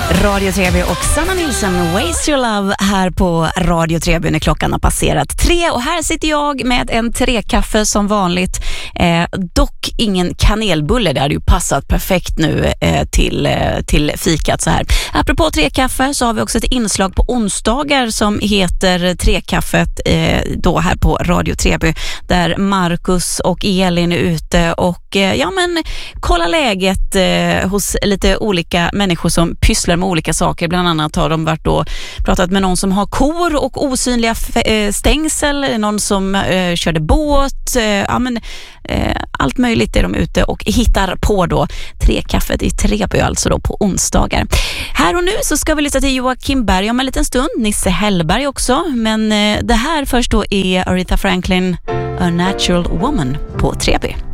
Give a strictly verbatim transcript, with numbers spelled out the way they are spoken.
Radio Treby och Sanna Nilsson, Waste Your Love här på Radio Treby när klockan har passerat tre. Och här sitter jag med en trekaffe som vanligt. Eh, dock ingen kanelbulle, det hade ju passat perfekt nu eh, till, eh, till fikat så här. Apropå trekaffe så har vi också ett inslag på onsdagar som heter Trekaffet eh, då här på Radio Treby. Där Marcus och Elin är ute och eh, ja men kolla läget eh, hos lite olika människor som pysslar med olika saker. Bland annat har de varit då pratat med någon som har kor och osynliga f- stängsel, någon som eh, körde båt, eh, ja men eh, allt möjligt är de ute och hittar på då. Trekaffet i Treby alltså då på onsdagar. Här och nu så ska vi lyssna till Joakim Berg om en liten stund, Nisse Hellberg också, men eh, det här först då är Aretha Franklin, A Natural Woman på Treby.